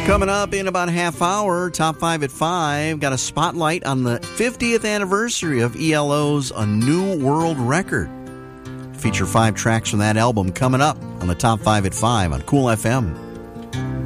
Coming up in about a half hour, Top 5 at 5, got a spotlight on the 50th anniversary of ELO's A New World Record. Feature 5 tracks from that album coming up on the Top 5 at 5 on Cool FM.